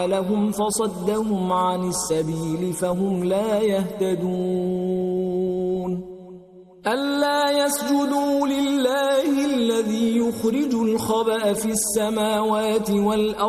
لهم فصدهم عن السبيل فهم لا يهتدون ألا يسجدوا لله الذي يخرج الخبأ في السماوات والأرض